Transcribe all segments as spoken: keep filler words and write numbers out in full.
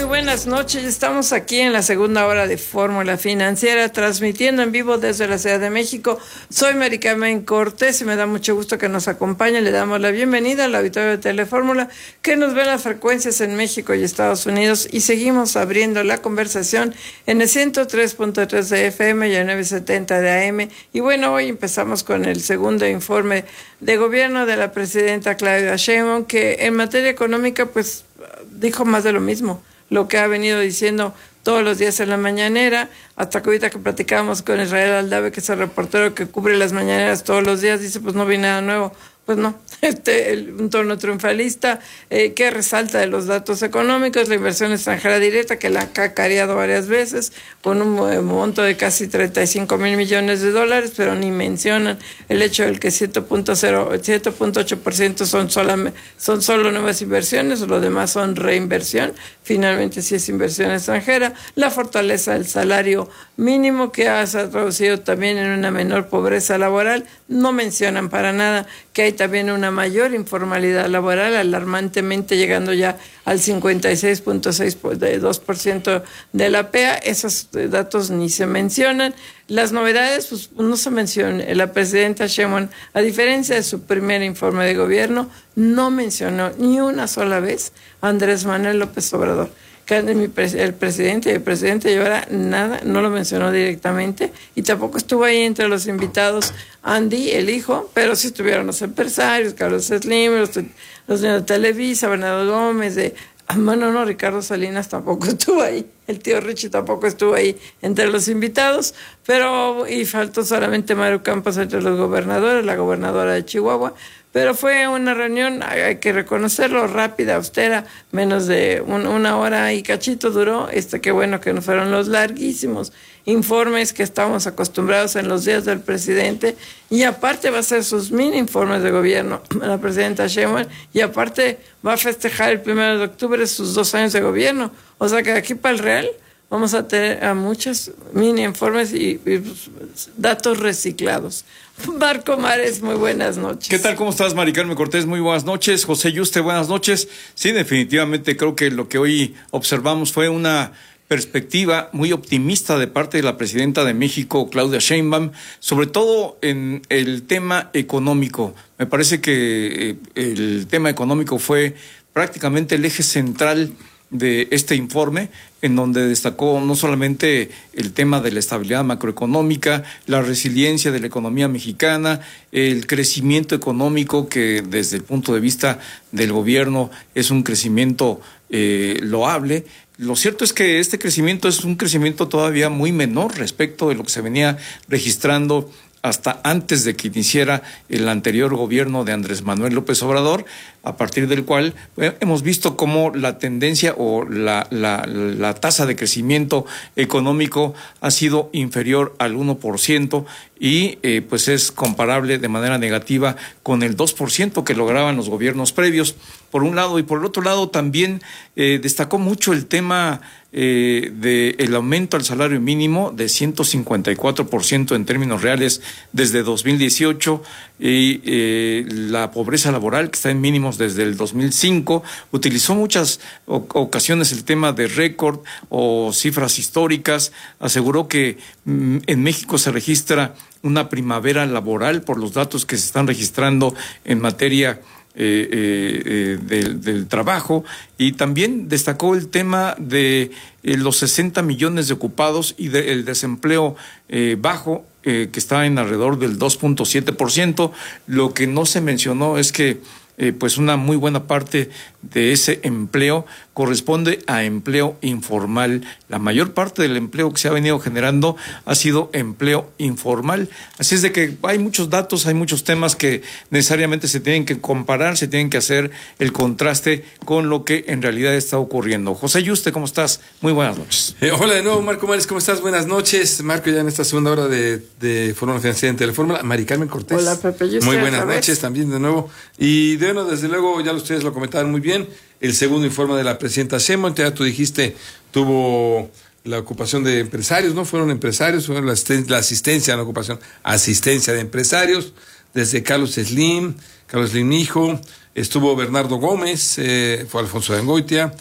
buenas noches. Estamos aquí en la segunda hora de Fórmula Financiera, transmitiendo en vivo desde la Ciudad de México. Soy Mari Carmen Cortés y me da mucho gusto que nos acompañe. Le damos la bienvenida al auditorio de Telefórmula, que nos ve las frecuencias en México y Estados Unidos, y seguimos abriendo la conversación en el ciento tres punto tres de F M y el novecientos setenta de A M. Y bueno, hoy empezamos con el segundo informe de gobierno de la presidenta Claudia Sheinbaum, que en materia económica pues dijo más de lo mismo, lo que ha venido diciendo todos los días en la mañanera, hasta que ahorita que platicábamos con Israel Aldave, que es el reportero que cubre las mañaneras todos los días, dice pues no vi nada nuevo. Pues no, este, el, un tono triunfalista eh, que resalta de los datos económicos, la inversión extranjera directa, que la ha cacareado varias veces, con un eh, monto de casi treinta y cinco mil millones de dólares, pero ni mencionan el hecho del que siete punto ocho por ciento son, son solo nuevas inversiones, lo demás son reinversión. Finalmente sí es inversión extranjera. La fortaleza del salario mínimo, que ha traducido también en una menor pobreza laboral. No mencionan para nada que hay también una mayor informalidad laboral, alarmantemente llegando ya al cincuenta y seis punto dos por ciento de la P E A. Esos datos ni se mencionan. Las novedades, pues no se mencionan. La presidenta Sheinbaum, a diferencia de su primer informe de gobierno, no mencionó ni una sola vez a Andrés Manuel López Obrador. Que el presidente y el presidente llevara nada, no lo mencionó directamente, y tampoco estuvo ahí entre los invitados Andy, el hijo, pero sí estuvieron los empresarios, Carlos Slim, los, los de Televisa, Bernardo Gómez, de, bueno, no, Ricardo Salinas tampoco estuvo ahí, el tío Richie tampoco estuvo ahí entre los invitados, pero, y faltó solamente Mario Campos entre los gobernadores, la gobernadora de Chihuahua. Pero fue una reunión, hay que reconocerlo, rápida, austera, menos de un, una hora y cachito duró. Este, qué bueno que no fueron los larguísimos informes que estamos acostumbrados en los días del presidente. Y aparte va a hacer sus mini informes de gobierno la presidenta Sheinbaum, y aparte va a festejar el primero de octubre sus dos años de gobierno. O sea que de aquí para el Real vamos a tener a muchos mini informes y, y datos reciclados. Marco Mares, muy buenas noches. ¿Qué tal? ¿Cómo estás, Mari Carmen Cortés? Muy buenas noches. José Yuste, buenas noches. Sí, definitivamente creo que lo que hoy observamos fue una perspectiva muy optimista de parte de la presidenta de México, Claudia Sheinbaum, sobre todo en el tema económico. Me parece que el tema económico fue prácticamente el eje central de este informe, en donde destacó no solamente el tema de la estabilidad macroeconómica, la resiliencia de la economía mexicana, el crecimiento económico, que desde el punto de vista del gobierno es un crecimiento eh, loable. Lo cierto es que este crecimiento es un crecimiento todavía muy menor respecto de lo que se venía registrando hasta antes de que iniciara el anterior gobierno de Andrés Manuel López Obrador, a partir del cual bueno, hemos visto cómo la tendencia o la, la, la tasa de crecimiento económico ha sido inferior al uno por ciento y eh, pues es comparable de manera negativa con el dos por ciento que lograban los gobiernos previos, por un lado, y por el otro lado también eh, destacó mucho el tema eh, del aumento al salario mínimo de ciento cincuenta y cuatro por ciento en términos reales desde dos mil dieciocho, y eh, la pobreza laboral, que está en mínimos desde el dos mil cinco. Utilizó muchas ocasiones el tema de récord o cifras históricas. Aseguró que mm, en México se registra una primavera laboral por los datos que se están registrando en materia Eh, eh, eh, del, del trabajo, y también destacó el tema de eh, los sesenta millones de ocupados y del de, desempleo eh, bajo, eh, que está en alrededor del dos punto siete por ciento. Lo que no se mencionó es que eh, pues una muy buena parte de ese empleo corresponde a empleo informal. La mayor parte del empleo que se ha venido generando ha sido empleo informal. Así es de que hay muchos datos, hay muchos temas que necesariamente se tienen que comparar, se tienen que hacer el contraste con lo que en realidad está ocurriendo. José Yuste, ¿cómo estás? Muy buenas noches. Eh, hola de nuevo, Marco Mares, ¿cómo estás? Buenas noches. Marco, ya en esta segunda hora de, de Fórmula Financiera en Telefórmula. Mari Carmen Cortés. Hola, Pepe Yuste. Muy buenas noches también de nuevo. Y de bueno, desde luego, ya ustedes lo comentaron muy bien, el segundo informe de la presidenta Sheinbaum, ya tú dijiste, tuvo la ocupación de empresarios, ¿no? Fueron empresarios, fueron la, asisten- la asistencia a la ocupación, asistencia de empresarios, desde Carlos Slim, Carlos Slim hijo, estuvo Bernardo Gómez, eh, fue Alfonso de Angoitia,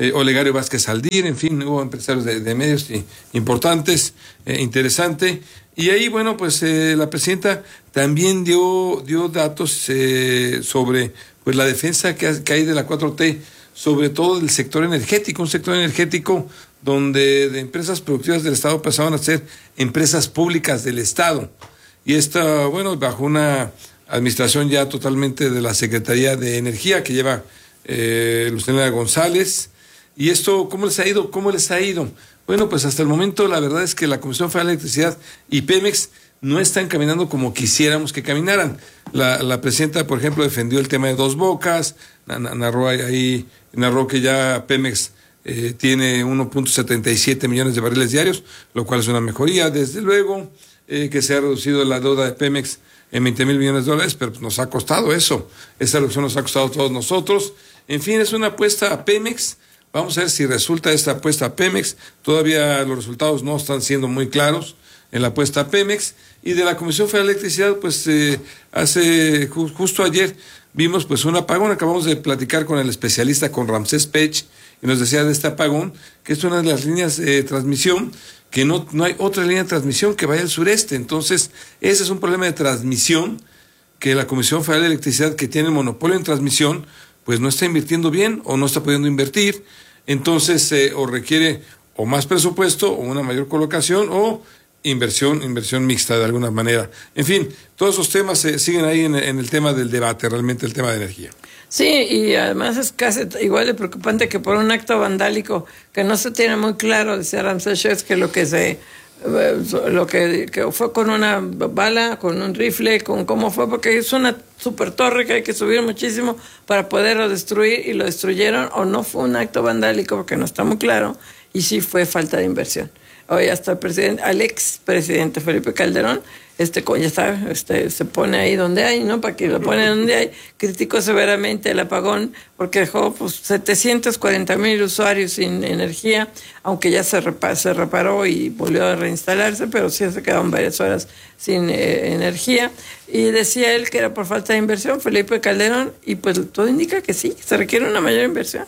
eh, Olegario Vázquez Aldir, en fin, hubo empresarios de, de medios y, importantes, eh, interesante. Y ahí, bueno, pues eh, la presidenta también dio, dio datos eh, sobre pues la defensa que, que hay de la cuatro T, sobre todo del sector energético, un sector energético donde de empresas productivas del Estado pasaban a ser empresas públicas del Estado. Y esta, bueno, bajo una administración ya totalmente de la Secretaría de Energía que lleva eh, Lucelena González. ¿Y esto cómo les ha ido? ¿Cómo les ha ido? Bueno, pues hasta el momento la verdad es que la Comisión Federal de Electricidad y Pemex no están caminando como quisiéramos que caminaran. La, la presidenta, por ejemplo, defendió el tema de Dos Bocas, narró ahí, narró que ya Pemex eh, tiene uno punto setenta y siete millones de barriles diarios, lo cual es una mejoría, desde luego, eh, que se ha reducido la deuda de Pemex en veinte mil millones de dólares, pero pues nos ha costado eso, esa reducción nos ha costado a todos nosotros. En fin, es una apuesta a Pemex. Vamos a ver si resulta esta apuesta a Pemex. Todavía los resultados no están siendo muy claros en la apuesta a Pemex. Y de la Comisión Federal de Electricidad, pues eh, hace ju justo ayer vimos pues un apagón. Acabamos de platicar con el especialista, con Ramsés Pech, y nos decía de este apagón, que es una de las líneas de transmisión, que no, no hay otra línea de transmisión que vaya al sureste. Entonces, ese es un problema de transmisión que la Comisión Federal de Electricidad, que tiene el monopolio en transmisión, pues no está invirtiendo bien o no está pudiendo invertir. Entonces, eh, o requiere o más presupuesto o una mayor colocación o inversión, inversión mixta de alguna manera. En fin, todos esos temas eh, siguen ahí en, en el tema del debate, realmente el tema de energía. Sí, y además es casi igual de preocupante que por un acto vandálico que no se tiene muy claro, decía Ramsés Pech, que lo que se lo que, que fue con una bala, con un rifle, con cómo fue, porque es una super torre que hay que subir muchísimo para poderlo destruir, y lo destruyeron, o no fue un acto vandálico porque no está muy claro, y sí fue falta de inversión. Hoy hasta el presidente, al ex presidente Felipe Calderón, este ya está, este se pone ahí donde hay, ¿no? Para que lo ponen donde hay. Criticó severamente el apagón porque dejó pues setecientos cuarenta mil usuarios sin energía, aunque ya se, repa se reparó y volvió a reinstalarse, pero sí se quedaron varias horas sin eh, energía. Y decía él que era por falta de inversión, Felipe Calderón, y pues todo indica que sí, se requiere una mayor inversión.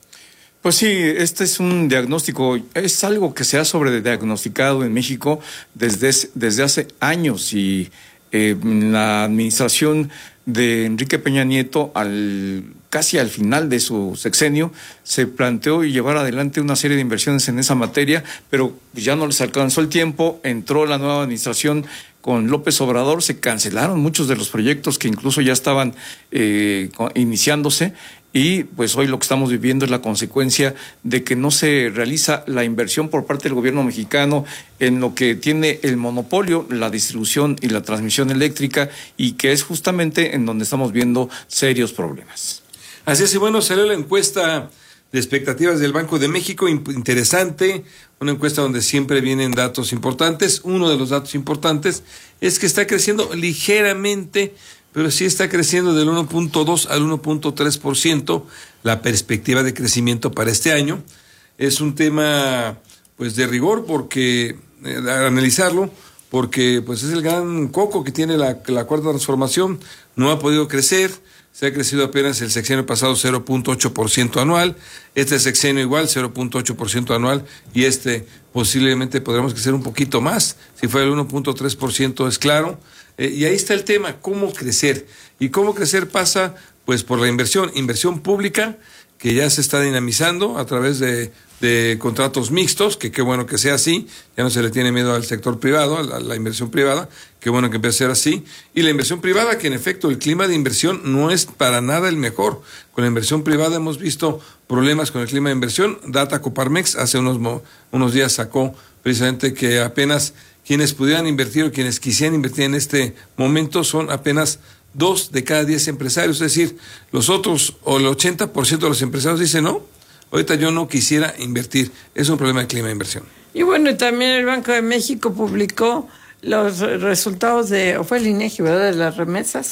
Pues sí, este es un diagnóstico, es algo que se ha sobrediagnosticado en México desde, desde hace años, y eh, la administración de Enrique Peña Nieto, al casi al final de su sexenio, se planteó llevar adelante una serie de inversiones en esa materia, pero ya no les alcanzó el tiempo. Entró la nueva administración con López Obrador, se cancelaron muchos de los proyectos que incluso ya estaban eh, iniciándose. Y pues hoy lo que estamos viviendo es la consecuencia de que no se realiza la inversión por parte del gobierno mexicano en lo que tiene el monopolio, la distribución y la transmisión eléctrica, y que es justamente en donde estamos viendo serios problemas. Así es, y bueno, salió la encuesta de expectativas del Banco de México, interesante, una encuesta donde siempre vienen datos importantes. Uno de los datos importantes es que está creciendo ligeramente, pero sí está creciendo del uno punto dos al uno punto tres por ciento la perspectiva de crecimiento para este año. Es un tema pues de rigor, porque eh, al analizarlo, porque pues es el gran coco que tiene la, la cuarta transformación. No ha podido crecer, se ha crecido apenas el sexenio pasado cero punto ocho por ciento anual, este sexenio igual cero punto ocho por ciento anual, y este posiblemente podremos crecer un poquito más, si fuera el uno punto tres por ciento es claro. Eh, y ahí está el tema, cómo crecer. Y cómo crecer pasa pues por la inversión, inversión pública, que ya se está dinamizando a través de, de contratos mixtos, que qué bueno que sea así, ya no se le tiene miedo al sector privado, a la, a la inversión privada, qué bueno que empiece a ser así. Y la inversión privada, que en efecto el clima de inversión no es para nada el mejor. Con la inversión privada hemos visto problemas con el clima de inversión. Data Coparmex hace unos, unos días sacó precisamente que apenas quienes pudieran invertir o quienes quisieran invertir en este momento son apenas dos de cada diez empresarios. Es decir, los otros o el ochenta por ciento de los empresarios dicen no, ahorita yo no quisiera invertir. Es un problema de clima de inversión. Y bueno, y también el Banco de México publicó los resultados de, o fue el INEGI, ¿verdad?, de las remesas.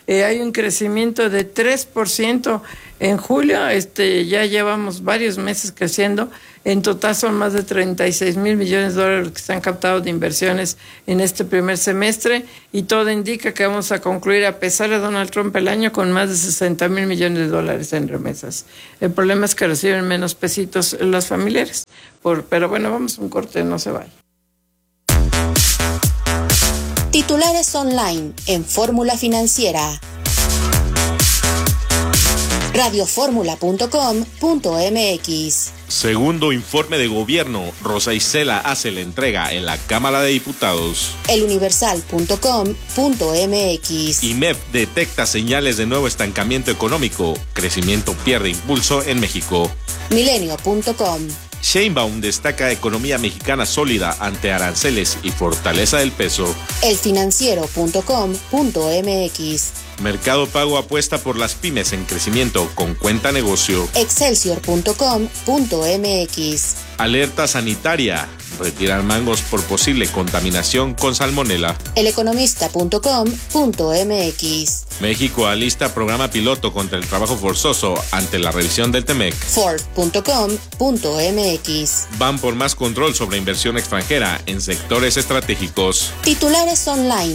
Eh, hay un crecimiento de tres por ciento en julio, este, ya llevamos varios meses creciendo. En total son más de treinta y seis mil millones de dólares que se han captado de inversiones en este primer semestre, y todo indica que vamos a concluir, a pesar de Donald Trump, el año con más de sesenta mil millones de dólares en remesas. El problema es que reciben menos pesitos las familiares. Por, pero bueno, vamos a un corte, no se vaya. Titulares online en Fórmula Financiera. radioformula punto com punto m x. Segundo informe de gobierno, Rosa Isela hace la entrega en la Cámara de Diputados. eluniversal punto com punto m x. I M E F detecta señales de nuevo estancamiento económico. Crecimiento pierde impulso en México. milenio punto com. Sheinbaum destaca economía mexicana sólida ante aranceles y fortaleza del peso. elfinanciero punto com punto m x. Mercado Pago apuesta por las pymes en crecimiento con cuenta negocio. excelsior punto com punto m x. Alerta sanitaria. Retiran mangos por posible contaminación con salmonela. eleconomista punto com punto m x. México alista programa piloto contra el trabajo forzoso ante la revisión del Temec. Ford punto com punto m x. Van por más control sobre inversión extranjera en sectores estratégicos. Titulares online